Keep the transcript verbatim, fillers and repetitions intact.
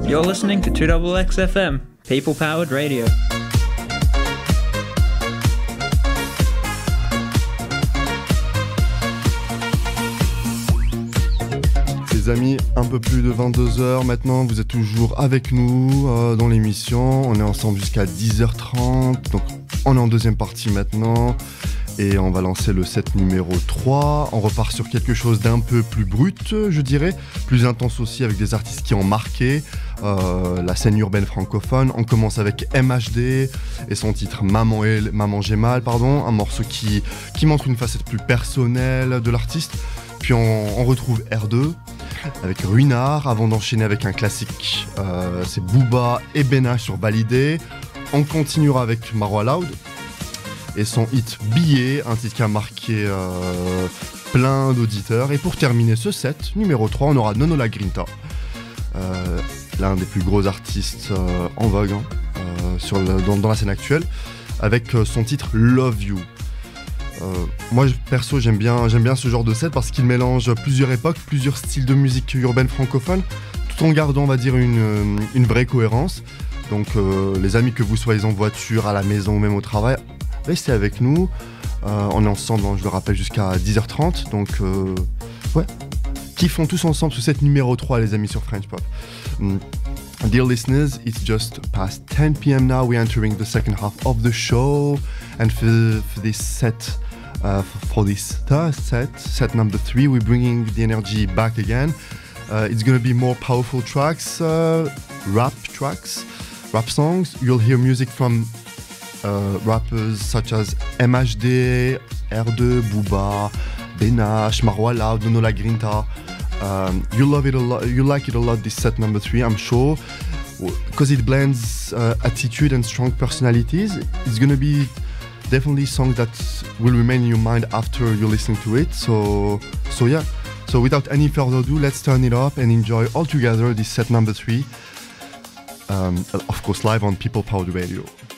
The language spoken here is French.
You're listening to two X X F M, People Powered Radio. Les amis, un peu plus de vingt-deux heures maintenant, vous êtes toujours avec nous euh, dans l'émission. On est ensemble jusqu'à dix heures trente, donc on est en deuxième partie maintenant. Et on va lancer le set numéro trois. On repart sur quelque chose d'un peu plus brut, je dirais, plus intense aussi, avec des artistes qui ont marqué euh, la scène urbaine francophone. On commence avec M H D et son titre Maman, et, Maman j'ai mal, pardon, un morceau qui, qui montre une facette plus personnelle de l'artiste. Puis on, on retrouve R deux avec Ruinard, avant d'enchaîner avec un classique, euh, c'est Booba et Benach sur Validé. On continuera avec Marwa Loud et son hit Billet, un titre qui a marqué euh, plein d'auditeurs. Et pour terminer ce set, numéro trois, on aura Nono La Grinta, euh, l'un des plus gros artistes euh, en vogue hein, euh, sur le, dans, dans la scène actuelle, avec euh, son titre Love You. Euh, moi perso j'aime bien, j'aime bien ce genre de set parce qu'il mélange plusieurs époques, plusieurs styles de musique urbaine francophone, tout en gardant on va dire une, une vraie cohérence. Donc euh, les amis, que vous soyez en voiture, à la maison ou même au travail, restez avec nous. Euh, on est ensemble, je le rappelle, jusqu'à dix heures trente. Donc euh, ouais, kiffons tous ensemble ce set numéro trois les amis sur French Pop. Mm. Dear listeners, it's just past ten p.m. now. We're entering the second half of the show, and for, for this set, uh, for this third set, set number three, we're bringing the energy back again. Uh, it's gonna be more powerful tracks, uh, rap tracks, rap songs. You'll hear music from uh, rappers such as M H D, R deux, Booba, Benach, Marwa Loud, Nono La Grinta. Um, you love it a lot. You like it a lot. This set number three, I'm sure, because it blends uh, attitude and strong personalities. It's gonna be definitely songs that will remain in your mind after you're listening to it. So, so yeah. So without any further ado, let's turn it up and enjoy all together this set number three. Um, of course, live on People Powered Radio.